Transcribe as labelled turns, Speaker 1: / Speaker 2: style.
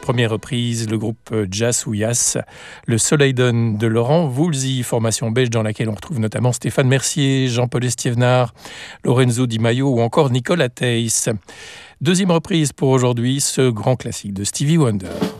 Speaker 1: Première reprise, le groupe Jazz Ouias, Le Soleil donne de Laurent Voulzy, formation belge dans laquelle on retrouve notamment Stéphane Mercier, Jean-Paul Estiévenard, Lorenzo Di Maio ou encore Nicolas Theiss. Deuxième reprise pour aujourd'hui, ce grand classique de Stevie Wonder.